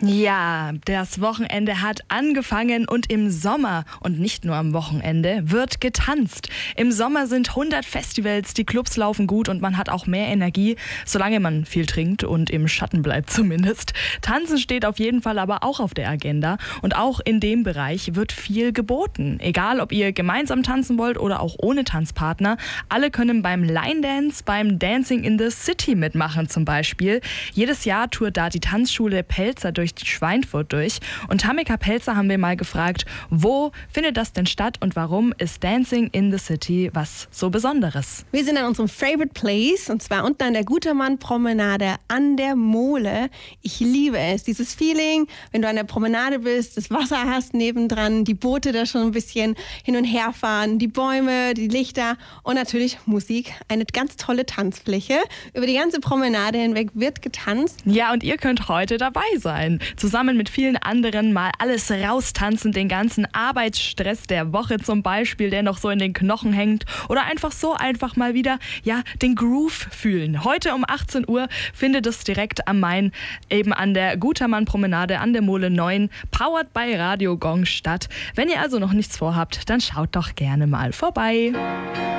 Ja, das Wochenende hat angefangen und im Sommer und nicht nur am Wochenende wird getanzt. Im Sommer sind 100 Festivals, die Clubs laufen gut und man hat auch mehr Energie, solange man viel trinkt und im Schatten bleibt zumindest. Tanzen steht auf jeden Fall aber auch auf der Agenda und auch in dem Bereich wird viel geboten. Egal, ob ihr gemeinsam tanzen wollt oder auch ohne Tanzpartner, alle können beim Line Dance, beim Dancing in the City mitmachen zum Beispiel. Jedes Jahr tourt da die Tanzschule Pelzer durch die Schweinfurt durch. Und Tamika Pelzer haben wir mal gefragt, wo findet das denn statt und warum ist Dancing in the City was so Besonderes? Wir sind an unserem Favorite Place und zwar unten an der Gutermann-Promenade an der Mole. Ich liebe es, dieses Feeling, wenn du an der Promenade bist, das Wasser hast nebendran, die Boote da schon ein bisschen hin und her fahren, die Bäume, die Lichter und natürlich Musik. Eine ganz tolle Tanzfläche. Über die ganze Promenade hinweg wird getanzt. Ja, und ihr könnt heute dabei sein. Zusammen mit vielen anderen mal alles raustanzen, den ganzen Arbeitsstress der Woche zum Beispiel, der noch so in den Knochen hängt. Oder einfach mal wieder den Groove fühlen. Heute um 18 Uhr findet es direkt am Main, eben an der Gutermann-Promenade an der Mole 9, powered by Radio Gong statt. Wenn ihr also noch nichts vorhabt, dann schaut doch gerne mal vorbei.